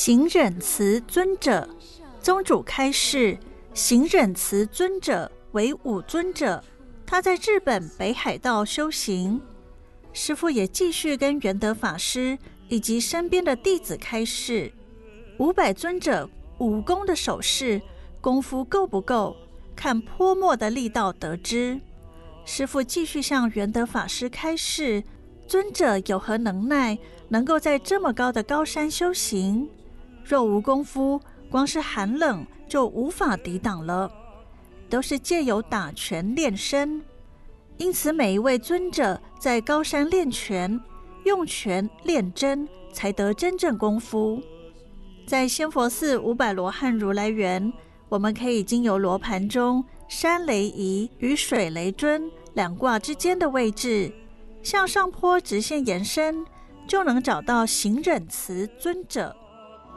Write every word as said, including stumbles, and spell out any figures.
行忍慈尊者，宗主开示，行忍慈尊者为五尊者，他在日本北海道修行。师父也继续跟圆德法师以及身边的弟子开示，五百尊者武功的手势功夫够不够，看泼墨的力道得知。师父继续向圆德法师开示，尊者有何能耐，能够在这么高的高山修行？若无功夫，光是寒冷就无法抵挡了，都是借由打拳练身。因此每一位尊者在高山练拳，用拳练真，才得真正功夫。在仙佛寺五百罗汉如来园，我们可以经由罗盘中山雷仪与水雷尊两卦之间的位置，向上坡直线延伸，就能找到行忍慈尊者。